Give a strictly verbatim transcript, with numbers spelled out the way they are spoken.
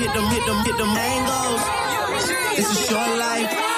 hit them, hit them, hit them mangoes. It's a short life.